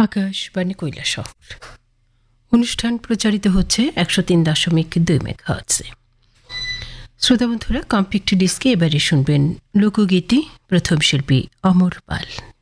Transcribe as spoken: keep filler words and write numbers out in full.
আকাশবাণী কৈলাসহর। অনুষ্ঠান প্রচারিত হচ্ছে একশো তিন দশমিক দুই মেগাহার্টজে। শ্রোতা বন্ধুরা, কম্পিক্ট ডিস্কে এবারে শুনবেন লোকগীতি, প্রথম শিল্পী অমর পাল।